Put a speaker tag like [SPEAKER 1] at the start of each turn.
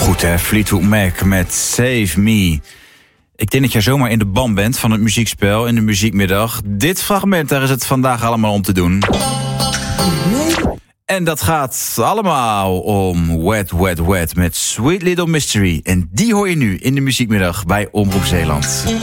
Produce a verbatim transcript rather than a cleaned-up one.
[SPEAKER 1] Goed hè, Fleetwood Mac met Save Me. Ik denk dat jij zomaar in de ban bent van het muziekspel in de muziekmiddag. Dit fragment, daar is het vandaag allemaal om te doen. En dat gaat allemaal om Wet, Wet, Wet met Sweet Little Mystery. En die hoor je nu in de muziekmiddag bij Omroep Zeeland.